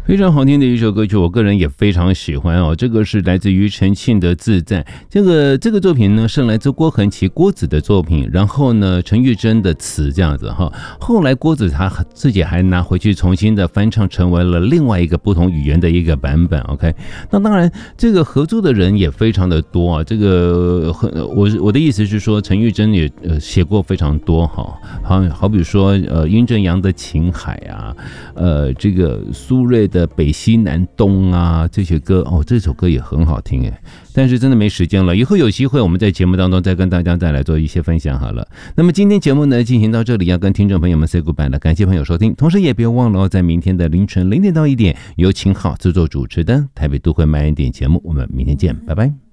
非常好听的一首歌曲，我个人也非常喜欢哦。这个是来自于陈庆的《自在》，这个作品呢是来自郭恒琪郭子的作品，然后呢陈玉珍的词这样子哈。后来郭子他自己还拿回去重新的翻唱，成为了另外一个不同语言的一个版本。OK， 那当然这个合作的人也非常的多啊。这个我的意思是说，陈玉珍也写过非常多哈，好比说殷正阳的《情海》啊，这个苏芮的北西南东啊，这些歌哦，这首歌也很好听哎，但是真的没时间了，以后有机会我们在节目当中再跟大家再来做一些分享好了。那么今天节目呢进行到这里，要跟听众朋友们 say goodbye 了，感谢朋友收听，同时也别忘了在明天的凌晨0点到1点，由秦昊制作主持的台北都会慢一点节目，我们明天见，拜拜。